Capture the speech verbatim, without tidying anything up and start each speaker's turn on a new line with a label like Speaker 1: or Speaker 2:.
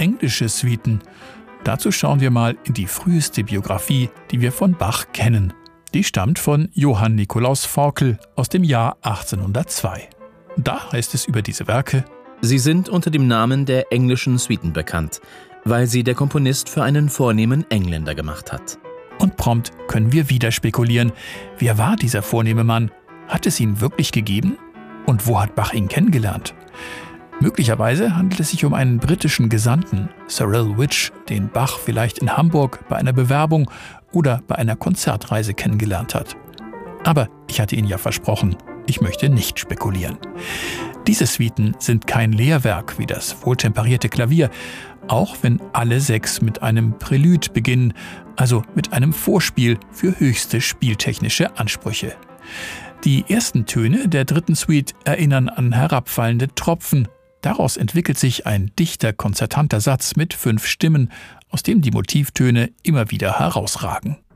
Speaker 1: englische Suiten? Dazu schauen wir mal in die früheste Biografie, die wir von Bach kennen. Die stammt von Johann Nikolaus Forkel aus dem Jahr achtzehnhundertzwei. Da heißt es über diese Werke:
Speaker 2: Sie sind unter dem Namen der englischen Suiten bekannt, weil sie der Komponist für einen vornehmen Engländer gemacht hat.
Speaker 1: Und prompt können wir wieder spekulieren. Wer war dieser vornehme Mann? Hat es ihn wirklich gegeben? Und wo hat Bach ihn kennengelernt? Möglicherweise handelt es sich um einen britischen Gesandten, Cyril Witch, den Bach vielleicht in Hamburg bei einer Bewerbung oder bei einer Konzertreise kennengelernt hat. Aber ich hatte Ihnen ja versprochen, ich möchte nicht spekulieren. Diese Suiten sind kein Lehrwerk wie das wohltemperierte Klavier, auch wenn alle sechs mit einem Prälude beginnen, also mit einem Vorspiel für höchste spieltechnische Ansprüche. Die ersten Töne der dritten Suite erinnern an herabfallende Tropfen. Daraus entwickelt sich ein dichter, konzertanter Satz mit fünf Stimmen, aus dem die Motivtöne immer wieder herausragen.